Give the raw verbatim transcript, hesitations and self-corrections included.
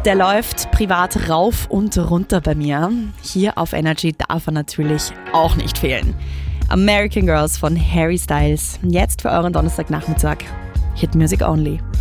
Der läuft privat rauf und runter bei mir. Hier auf Energy darf er natürlich auch nicht fehlen. American Girls von Harry Styles. Jetzt für euren Donnerstagnachmittag. Hit Music Only.